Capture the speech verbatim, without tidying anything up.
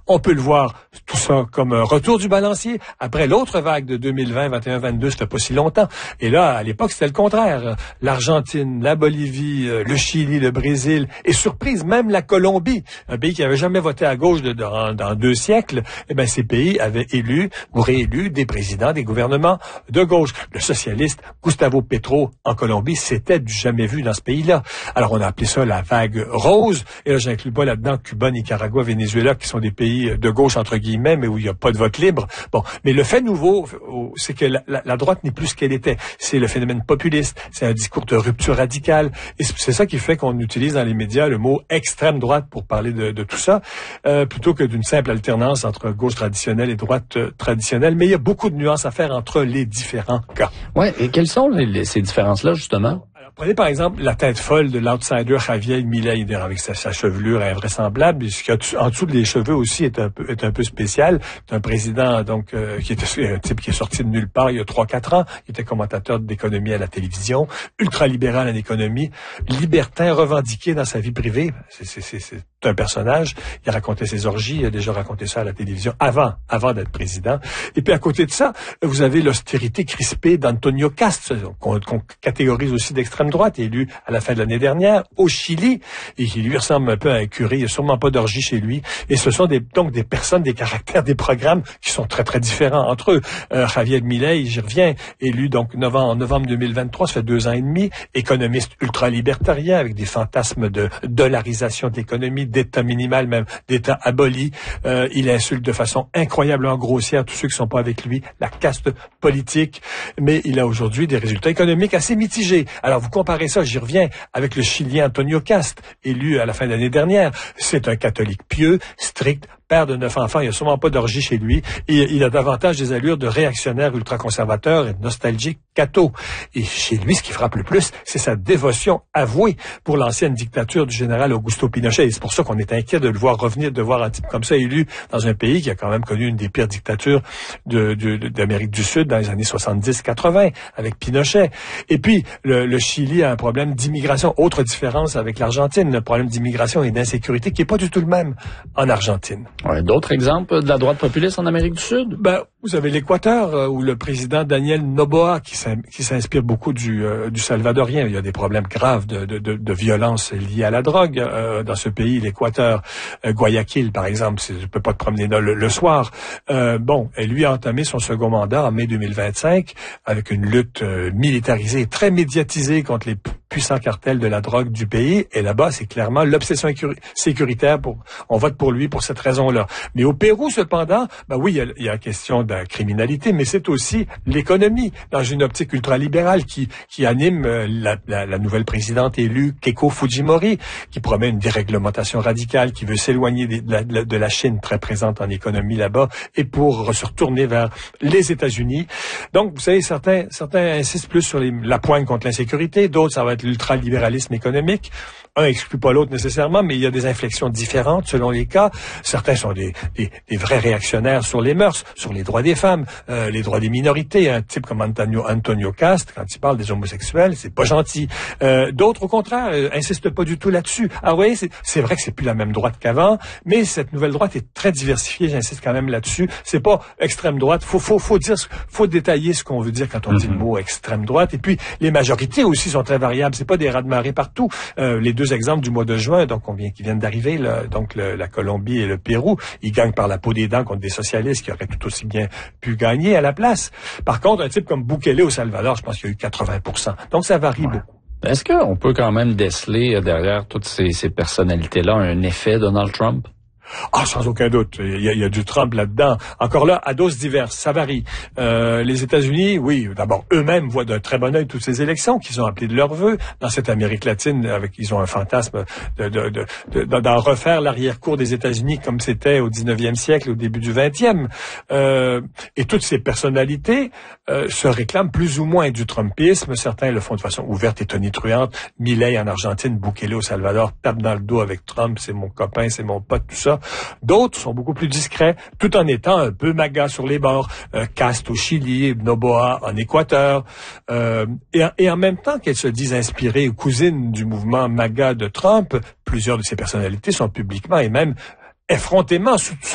On peut le voir, tout ça, comme un retour du balancier. Après l'autre vague de deux mille vingt, vingt et un, vingt-deux, c'était pas si longtemps. Et là, à l'époque, c'était le contraire. L'Argentine, la Bolivie, le Chili, le Brésil, et surprise, même la Colombie, un pays qui avait jamais voté à gauche de, de, dans, dans deux siècles, eh ben, ces pays avaient élu ou réélu des présidents, des gouvernements de gauche. Le socialiste Gustavo Petro, en Colombie, c'était du jamais vu dans ce pays-là. Alors, on a appelé ça la vague rose. Et là, j'inclus pas là-dedans Cuba, Nicaragua, Venezuela, qui sont des pays de gauche, entre guillemets, mais où il n'y a pas de vote libre. Bon. Mais le fait nouveau, c'est que la, la, la droite n'est plus ce qu'elle était. C'est le phénomène populiste. C'est un discours de rupture radicale. Et c'est ça qui fait qu'on utilise dans les médias le mot extrême droite pour parler de, de tout ça, euh, plutôt que d'une simple alternance entre gauche traditionnelle et droite euh, traditionnelle. Mais il y a beaucoup de nuances à faire entre les différents cas. Ouais. Et quelles sont les, les, ces différences-là, justement? Prenez par exemple la tête folle de l'outsider Javier Milei, avec sa, sa chevelure invraisemblable, et ce qu'il y a en dessous des cheveux aussi est un peu, est un peu spécial. C'est un président donc euh, qui était un type qui est sorti de nulle part il y a trois quatre ans. Il était commentateur d'économie à la télévision, ultra-libéral en économie, libertin revendiqué dans sa vie privée. C'est, c'est, c'est, c'est un personnage. Il racontait ses orgies, il a déjà raconté ça à la télévision avant, avant d'être président. Et puis à côté de ça, vous avez l'austérité crispée d'Antonio Cast, qu'on, qu'on catégorise aussi d'extrême droite, élu à la fin de l'année dernière au Chili, et qui lui ressemble un peu à un curé. Il n'y a sûrement pas d'orgie chez lui. Et ce sont des, donc des personnes, des caractères, des programmes qui sont très, très différents entre eux. Euh, Javier Milei, j'y reviens, élu donc novembre, en novembre deux mille vingt-trois, ça fait deux ans et demi, économiste ultra-libertarien avec des fantasmes de dollarisation de l'économie, d'État minimal, même d'État aboli. Euh, il insulte de façon incroyablement grossière tous ceux qui ne sont pas avec lui, la caste politique. Mais il a aujourd'hui des résultats économiques assez mitigés. Alors, vous comparez ça, j'y reviens, avec le Chilien Antonio Cast, élu à la fin de l'année dernière. C'est un catholique pieux, strict, père de neuf enfants, il n'y a sûrement pas d'orgie chez lui, et il a davantage des allures de réactionnaire ultra-conservateur et de nostalgique catho. Et chez lui, ce qui frappe le plus, c'est sa dévotion avouée pour l'ancienne dictature du général Augusto Pinochet. Et c'est pour ça qu'on est inquiet de le voir revenir, de voir un type comme ça élu dans un pays qui a quand même connu une des pires dictatures de, de, de, d'Amérique du Sud dans les années soixante-dix quatre-vingt, avec Pinochet. Et puis, le, le Chili a un problème d'immigration. Autre différence avec l'Argentine, le problème d'immigration et d'insécurité qui n'est pas du tout le même en Argentine. Ouais, d'autres exemples de la droite populiste en Amérique du Sud? Ben, vous avez l'Équateur, euh, où le président Daniel Noboa, qui, qui s'inspire beaucoup du, euh, du salvadorien. Il y a des problèmes graves de, de, de, de violence liés à la drogue euh, dans ce pays, l'Équateur. Euh, Guayaquil, par exemple, tu ne peux pas te promener là le, le soir. Euh, bon, et lui a entamé son second mandat en mai deux mille vingt-cinq avec une lutte euh, militarisée, très médiatisée contre les puissants cartels de la drogue du pays. Et là-bas, c'est clairement l'obsession sécuritaire. Pour, on vote pour lui pour cette raison-là. Mais au Pérou, cependant, ben oui, il y a, il y a la question de la criminalité, mais c'est aussi l'économie, dans une optique ultralibérale qui, qui anime la, la, la nouvelle présidente élue, Keiko Fujimori, qui promet une déréglementation radicale, qui veut s'éloigner de la, de la Chine, très présente en économie là-bas, et pour se retourner vers les États-Unis. Donc, vous savez, certains, certains insistent plus sur les, la poigne contre l'insécurité, d'autres, ça va être l'ultralibéralisme économique. Un exclut pas l'autre nécessairement, mais il y a des inflexions différentes selon les cas. Certains sont des, des, des vrais réactionnaires sur les mœurs, sur les droits des femmes, euh, les droits des minorités. Un type comme Antonio, Antonio Cast, quand il parle des homosexuels, c'est pas gentil. Euh, d'autres, au contraire, euh, insistent pas du tout là-dessus. Ah oui, c'est, c'est vrai que c'est plus la même droite qu'avant, mais cette nouvelle droite est très diversifiée. J'insiste quand même là-dessus. C'est pas extrême droite. Faut, faut, faut dire, faut détailler ce qu'on veut dire quand on mm-hmm. dit le mot extrême droite. Et puis, les majorités aussi sont très variables. C'est pas des raz-de-marée partout. Euh, les deux exemples du mois de juin, donc on vient, qui viennent d'arriver, là, donc le, la Colombie et le Pérou, ils gagnent par la peau des dents contre des socialistes qui auraient tout aussi bien pu gagner à la place. Par contre, un type comme Bukele au Salvador, je pense qu'il y a eu quatre-vingts pour cent. Donc ça varie ouais. beaucoup. Est-ce qu'on peut quand même déceler derrière toutes ces, ces personnalités-là un effet Donald Trump? Ah, sans aucun doute. Il y a, il y a du Trump là-dedans. Encore là, à doses diverses, ça varie. Euh, les États-Unis, oui, d'abord, eux-mêmes voient d'un très bon œil toutes ces élections qu'ils ont appelées de leur vœu. Dans cette Amérique latine, avec, ils ont un fantasme de, de, de, de, d'en refaire l'arrière-cour des États-Unis comme c'était au dix-neuvième siècle, au début du vingtième. Euh, et toutes ces personnalités euh, se réclament plus ou moins du Trumpisme. Certains le font de façon ouverte et tonitruante. Milei en Argentine, Bukele au Salvador, tape dans le dos avec Trump, c'est mon copain, c'est mon pote, tout ça. D'autres sont beaucoup plus discrets, tout en étant un peu maga sur les bords. Euh, Cast au Chili, Noboa en Équateur. Euh, et, et en même temps qu'elles se disent inspirées ou cousines du mouvement maga de Trump, plusieurs de ces personnalités sont publiquement et même effrontément sous